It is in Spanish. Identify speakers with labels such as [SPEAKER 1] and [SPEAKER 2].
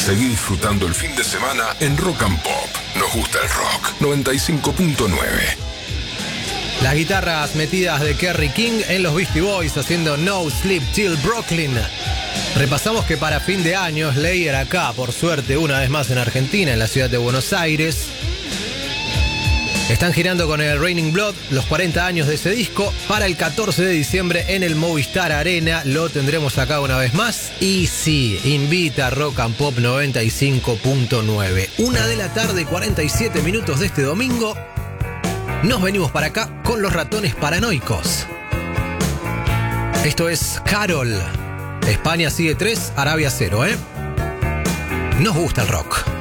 [SPEAKER 1] Seguí disfrutando el fin de semana en Rock and Pop. Nos gusta el rock. 95.9.
[SPEAKER 2] Las guitarras metidas de Kerry King en los Beastie Boys haciendo No Sleep Till Brooklyn. Repasamos que para fin de año Slayer acá, por suerte, una vez más en Argentina, en la ciudad de Buenos Aires. Están girando con el Raining Blood los 40 años de ese disco. Para el 14 de diciembre en el Movistar Arena lo tendremos acá una vez más. Y sí, invita a Rock and Pop 95.9. 1:47 PM de este domingo. Nos venimos para acá con los Ratones Paranoicos. Esto es Carol. España sigue 3, Arabia 0, ¿eh? Nos gusta el rock.